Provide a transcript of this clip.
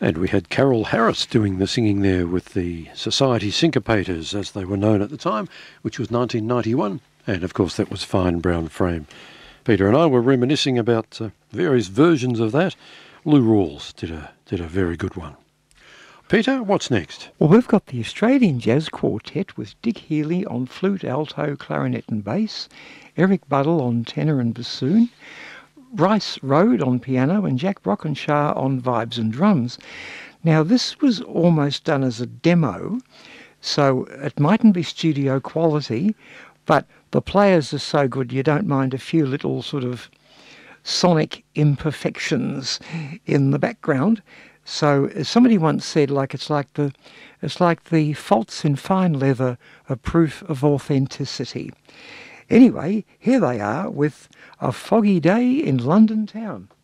And we had Carol Harris doing the singing there with the Society Syncopators, as they were known at the time, which was 1991. And, of course, that was Fine Brown Frame. Peter and I were reminiscing about various versions of that. Lou Rawls did a very good one. Peter, what's next? Well, we've got the Australian Jazz Quartet with Dick Healy on flute, alto, clarinet and bass, Eric Buddle on tenor and bassoon, Bryce Road on piano and Jack Brockenshaw on vibes and drums. Now, this was almost done as a demo, so it mightn't be studio quality, but the players are so good you don't mind a few little sort of sonic imperfections in the background. So, as somebody once said, it's like the faults in fine leather are proof of authenticity. Anyway, here they are with A Foggy Day in London Town.